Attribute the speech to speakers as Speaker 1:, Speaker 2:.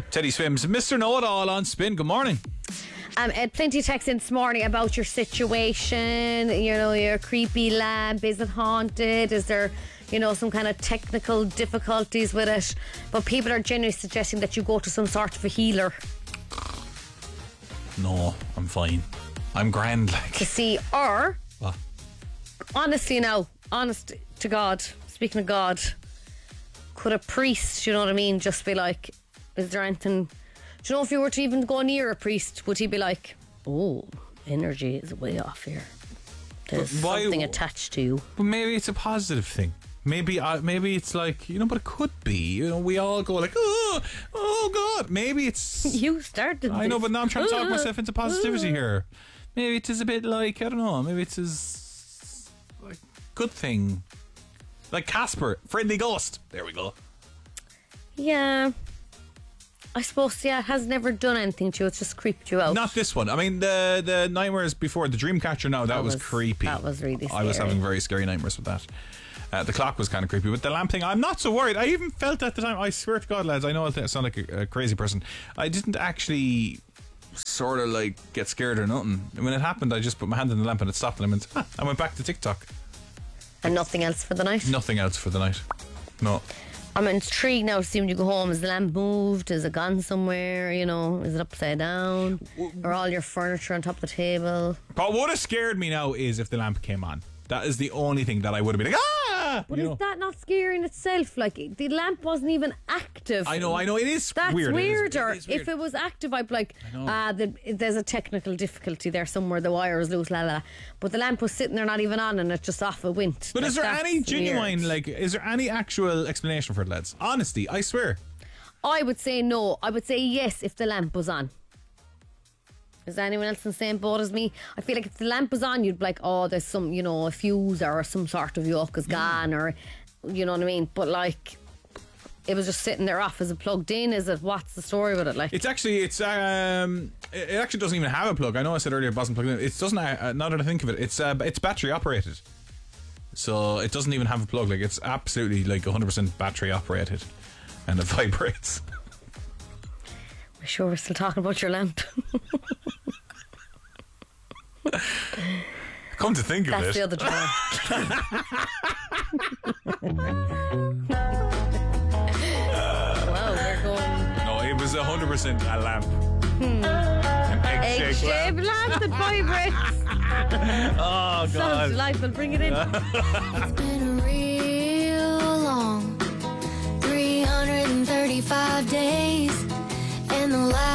Speaker 1: Teddy Swims, Mr. Know-It-All on Spin. Good morning.
Speaker 2: Ed, plenty of texts in this morning about your situation. You know, your creepy lamp. Is it haunted? Is there, some kind of technical difficulties with it? But people are generally suggesting that you go to some sort of a healer.
Speaker 1: No, I'm fine. I'm grand, like.
Speaker 2: To see, or...
Speaker 1: What?
Speaker 2: Honestly now, honest to God, speaking of God, could a priest, you know what I mean, just be like, is there anything... Do you know if you were to even go near a priest, would he be like, oh, energy is way off here. There's something attached to you.
Speaker 1: But maybe it's a positive thing. Maybe it's like, but it could be. We all go like, oh God. Maybe it's...
Speaker 2: You started
Speaker 1: I know, but now I'm trying to talk myself into positivity here. Maybe it is a bit like, I don't know, maybe it's like good thing. Like Casper, friendly ghost. There we go.
Speaker 2: Yeah. I suppose, it has never done anything to you. It's just creeped you out.
Speaker 1: Not this one. I mean, the nightmares before, the Dreamcatcher now, that was creepy.
Speaker 2: That was really scary.
Speaker 1: I was having very scary nightmares with that. The clock was kind of creepy. But the lamp thing, I'm not so worried. I even felt at the time, I swear to God, lads, I know I sound like a crazy person. I didn't actually sort of like get scared or nothing. When it happened, I just put my hand in the lamp and it stopped and I went back to TikTok.
Speaker 2: And nothing else for the night?
Speaker 1: Nothing else for the night. No.
Speaker 2: I'm intrigued now to see when you go home. Is the lamp moved? Is it gone somewhere? Is it upside down? Or all your furniture on top of the table?
Speaker 1: But what has scared me now is if the lamp came on. That is the only thing that I would have been like, ah!
Speaker 2: But is that not scary in itself? Like, the lamp wasn't even active.
Speaker 1: I know, it is
Speaker 2: That's
Speaker 1: weird.
Speaker 2: weirder.
Speaker 1: It is weird.
Speaker 2: If it was active, I'd be like, there's a technical difficulty there somewhere, the wire is loose, la la la. But the lamp was sitting there not even on and it just off a wint.
Speaker 1: But
Speaker 2: like,
Speaker 1: is there any genuine,
Speaker 2: weird.
Speaker 1: is there any actual explanation for it, lads? Honesty, I swear.
Speaker 2: I would say no. I would say yes if the lamp was on. Is anyone else in the same boat as me? I feel like if the lamp was on, you'd be like, oh, there's some, a fuse or some sort of yoke is gone, or, you know what I mean? But like, it was just sitting there off. Is it plugged in? What's the story with it? Like,
Speaker 1: it actually doesn't even have a plug. I know I said earlier it wasn't plugged in. It doesn't, now that I think of it, it's battery operated. So it doesn't even have a plug. Like, it's absolutely like 100% battery operated. And it vibrates.
Speaker 2: We're sure we're still talking about your lamp.
Speaker 1: Come to think of it.
Speaker 2: That's the other drawer. Wow, we're going...
Speaker 1: No, it was 100% a lamp. An egg-shaped
Speaker 2: lamp that vibrates.
Speaker 1: Oh, God.
Speaker 2: Sounds delightful. Bring it in.
Speaker 3: It's been real long, 335 days, and the last